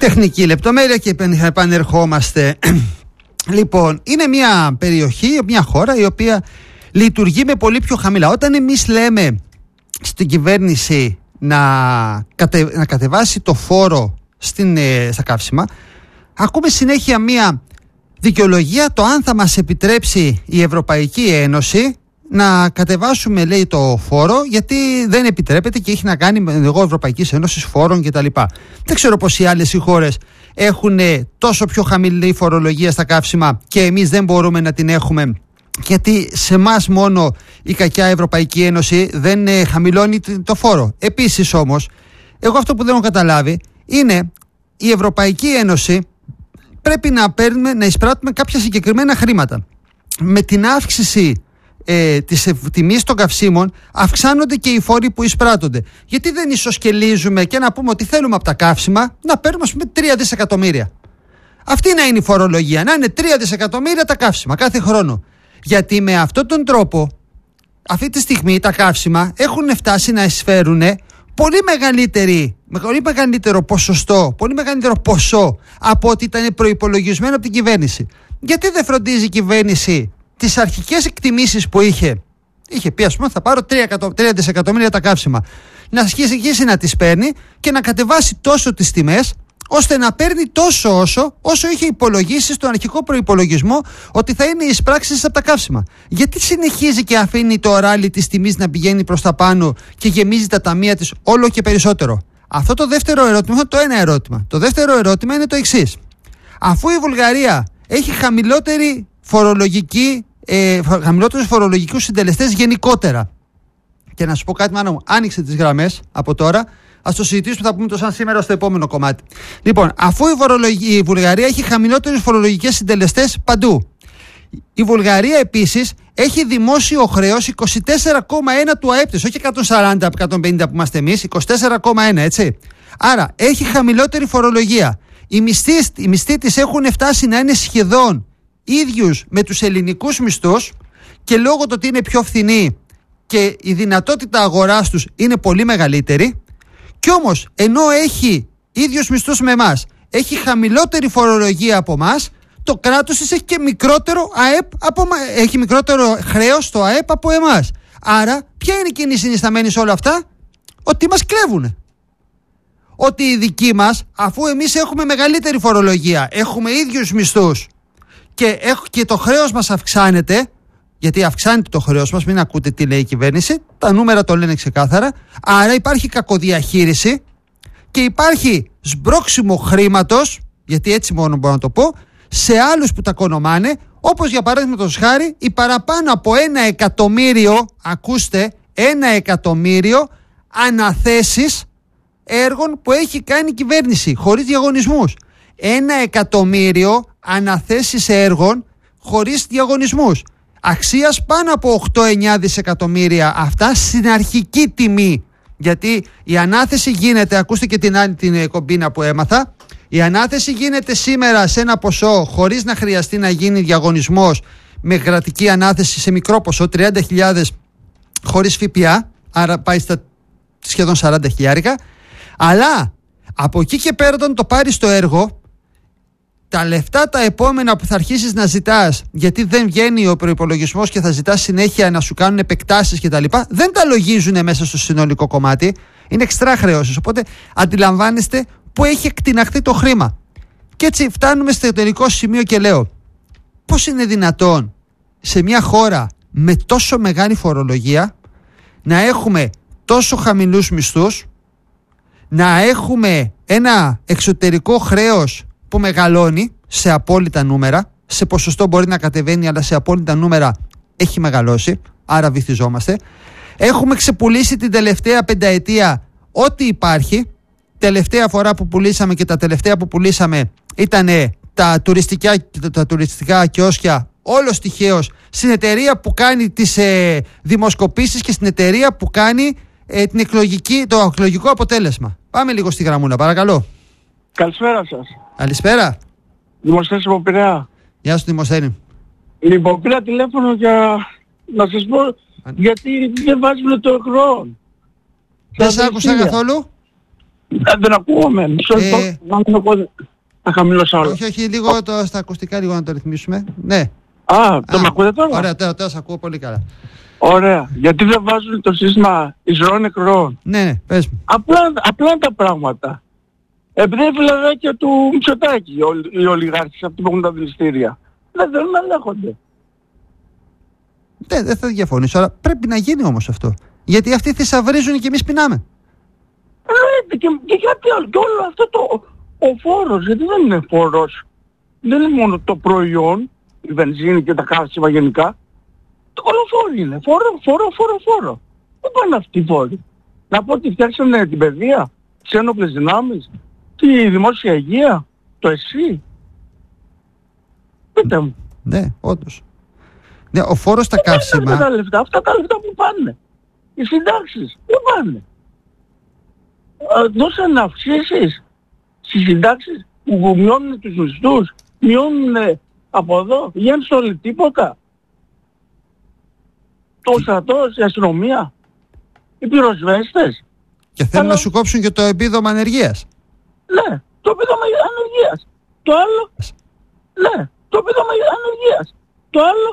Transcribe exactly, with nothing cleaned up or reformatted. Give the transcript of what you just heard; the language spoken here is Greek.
τεχνική λεπτομέρεια και επανερχόμαστε. Λοιπόν, είναι μια περιοχή, μια χώρα η οποία λειτουργεί με πολύ πιο χαμηλά. Όταν εμείς λέμε στην κυβέρνηση να, κατε, να κατεβάσει το φόρο στην, ε, στα καύσιμα, ακούμε συνέχεια μια δικαιολογία το αν θα μας επιτρέψει η Ευρωπαϊκή Ένωση να κατεβάσουμε, λέει, το φόρο, γιατί δεν επιτρέπεται και έχει να κάνει με εγώ Ευρωπαϊκής Ένωσης φόρων κτλ. Δεν ξέρω πως οι άλλες οι χώρες έχουν τόσο πιο χαμηλή φορολογία στα καύσιμα και εμείς δεν μπορούμε να την έχουμε, γιατί σε εμάς μόνο η κακιά Ευρωπαϊκή Ένωση δεν ε, χαμηλώνει το φόρο. Επίσης όμως, εγώ αυτό που δεν έχω καταλάβει είναι η Ευρωπαϊκή Ένωση πρέπει να παίρνουμε, να εισπράττουμε κάποια συγκεκριμένα χρήματα. Με την αύξηση ε, της τιμής των καυσίμων αυξάνονται και οι φόροι που εισπράττονται. Γιατί δεν ισοσκελίζουμε και να πούμε ότι θέλουμε από τα καύσιμα να παίρνουμε, ας πούμε, τρία δισεκατομμύρια. Αυτή να είναι η φορολογία, να είναι τρία δισεκατομμύρια τα καύσιμα κάθε χρόνο. Γιατί με αυτόν τον τρόπο, αυτή τη στιγμή τα καύσιμα έχουν φτάσει να εισφέρουν πολύ μεγαλύτερη, πολύ μεγαλύτερο ποσοστό, πολύ μεγαλύτερο ποσό από ό,τι ήταν προϋπολογισμένο από την κυβέρνηση. Γιατί δεν φροντίζει η κυβέρνηση τις αρχικές εκτιμήσεις που είχε, είχε πει, ας πούμε, θα πάρω τρία δισεκατομμύρια τα καύσιμα, να αρχίσει να τις παίρνει και να κατεβάσει τόσο τις τιμές, ώστε να παίρνει τόσο όσο, όσο είχε υπολογίσει στον αρχικό προϋπολογισμό ότι θα είναι οι εισπράξεις από τα καύσιμα. Γιατί συνεχίζει και αφήνει το ράλι της τιμής να πηγαίνει προς τα πάνω και γεμίζει τα ταμεία της όλο και περισσότερο? Αυτό το δεύτερο ερώτημα, αυτό το ένα ερώτημα. Το δεύτερο ερώτημα είναι το εξής. Αφού η Βουλγαρία έχει χαμηλότερη φορολογική, ε, χαμηλότερους φορολογικούς συντελεστές γενικότερα, και να σου πω κάτι, μάνα μου, άνοιξε τις γραμμές από τώρα. Ας το συζητήσουμε, θα πούμε το σαν σήμερα στο επόμενο κομμάτι. Λοιπόν, αφού η, η Βουλγαρία έχει χαμηλότερους φορολογικές συντελεστές παντού, η Βουλγαρία επίσης έχει δημόσιο χρέος είκοσι τέσσερα κόμμα ένα του ΑΕΠ της, όχι εκατόν σαράντα από εκατόν πενήντα που είμαστε εμείς, είκοσι τέσσερα κόμμα ένα, έτσι. Άρα έχει χαμηλότερη φορολογία. Οι μισθοί, οι μισθοί της έχουν φτάσει να είναι σχεδόν ίδιους με τους ελληνικούς μισθούς, και λόγω του ότι είναι πιο φθηνοί και η δυνατότητα αγοράς τους είναι πολύ μεγαλύτερη. Κι όμως, ενώ έχει ίδιους μισθούς με εμάς, έχει χαμηλότερη φορολογία από εμάς, το κράτος της έχει και μικρότερο ΑΕΠ από, έχει μικρότερο χρέος στο ΑΕΠ από εμάς. Άρα, ποια είναι εκείνη η συνισταμένη σε όλα αυτά? Ότι μας κλέβουνε. Ότι οι δικοί μας, αφού εμείς έχουμε μεγαλύτερη φορολογία, έχουμε ίδιους μισθούς και, και το χρέος μας αυξάνεται, γιατί αυξάνεται το χρέος μας, μην ακούτε τι λέει η κυβέρνηση, τα νούμερα το λένε ξεκάθαρα, άρα υπάρχει κακοδιαχείριση και υπάρχει σμπρώξιμο χρήματος, γιατί έτσι μόνο μπορώ να το πω, σε άλλους που τα κονομάνε, όπως για παράδειγμα χάρη οι παραπάνω από ένα εκατομμύριο, ακούστε, ένα εκατομμύριο αναθέσεις έργων που έχει κάνει η κυβέρνηση χωρίς διαγωνισμούς. Ένα εκατομμύριο αναθέσεις έργων χωρίς διαγωνισμούς. Αξίας πάνω από οκτώ εννιά δισεκατομμύρια, αυτά στην αρχική τιμή. Γιατί η ανάθεση γίνεται, ακούστε και την άλλη την κομπίνα που έμαθα, η ανάθεση γίνεται σήμερα σε ένα ποσό χωρίς να χρειαστεί να γίνει διαγωνισμός, με κρατική ανάθεση σε μικρό ποσό, τριάντα χιλιάδες χωρίς ΦΠΑ, άρα πάει στα σχεδόν σαράντα χιλιάρικα. Αλλά από εκεί και πέρα, όταν το πάρεις το έργο, τα λεφτά τα επόμενα που θα αρχίσεις να ζητάς, γιατί δεν βγαίνει ο προϋπολογισμός και θα ζητάς συνέχεια να σου κάνουν επεκτάσεις κτλ., δεν τα λογίζουν μέσα στο συνολικό κομμάτι. Είναι εξτρά χρεώσεις. Οπότε αντιλαμβάνεστε που έχει εκτιναχθεί το χρήμα. Και έτσι φτάνουμε στο τελικό σημείο και λέω, πώς είναι δυνατόν σε μια χώρα με τόσο μεγάλη φορολογία να έχουμε τόσο χαμηλούς μισθούς, να έχουμε ένα εξωτερικό χρέος που μεγαλώνει σε απόλυτα νούμερα, σε ποσοστό μπορεί να κατεβαίνει, αλλά σε απόλυτα νούμερα έχει μεγαλώσει, άρα βυθιζόμαστε. Έχουμε ξεπουλήσει την τελευταία πενταετία ό,τι υπάρχει. Τελευταία φορά που πουλήσαμε και τα τελευταία που πουλήσαμε ήταν τα τουριστικά, τα τουριστικά κιόσκια, όλος τυχαίως, στην εταιρεία που κάνει τις ε, δημοσκοπήσεις και στην εταιρεία που κάνει ε, την εκλογική, το εκλογικό αποτέλεσμα. Πάμε λίγο στη γραμμούλα, παρακαλώ. Καλησπέρα σας. Καλησπέρα. Δημοσθένης από Πειραιά. Γεια σου, Δημοσθένη. Λοιπόν, πήρα τηλέφωνο για να σας πω γιατί δεν βάζουν το χρόνο. Δεν σ' άκουσα καθόλου. Ε, δεν ακούγομαι. Μισό λεπτό. Ε, Να μην ακούω. Θα χαμηλώσω άλλο. Όχι, όχι, λίγο το, στα ακουστικά λίγο να το ρυθμίσουμε. Ναι. Α, το με ακούτε τώρα? Ωραία, τώρα, τώρα σε ακούω πολύ καλά. Ωραία. Γιατί δεν βάζουν το σύστημα εισρώων νεκρών? Ναι, ναι, πες μου. Απλά, απλά είναι τα πράγματα. Επειδή είναι φιλαράκια του Μητσοτάκη οι, οι ολιγάρχες αυτοί που έχουν τα δηληστήρια. Δεν θέλουν να ελέγχονται. Δεν, δεν θα διαφωνήσω, αλλά πρέπει να γίνει όμως αυτό. Γιατί αυτοί θησαυρίζουν και εμείς πεινάμε. Εννοείται και, και γιατί άλλο. Και όλο αυτό το, ο φόρος, γιατί δεν είναι φόρος. Δεν είναι μόνο το προϊόν, η βενζίνη και τα καύσιμα γενικά. Το όλο φόρο είναι. Φόρο, φόρο, φόρο, φόρο. Πού πάνε αυτοί οι φόροι? Να πω ότι φτιάξανε την παιδεία, τις ένοπλες δυνάμεις, τη δημόσια υγεία, το ΕΣΥ. Πείτε μου. Ναι, όντως. Ναι, ο φόρος στα Πού πάνε καύσιμα. Αυτά τα λεφτά, αυτά τα λεφτά που πάνε. Οι συντάξεις, πού πάνε? Ε, δώσανε αυξήσεις στις συντάξεις που μειώνουν τους μισθούς, μειώνουν από εδώ, βγαίνουν όλοι τίποτα. Το στρατός, η αστυνομία, οι πυροσβέστες. Και θέλουν Αλλά- να σου κόψουν και το επίδομα ανεργίας. Ναι, το επίδομα ανεργίας. Το άλλο, ναι, το επίδομα ανεργίας. Το άλλο,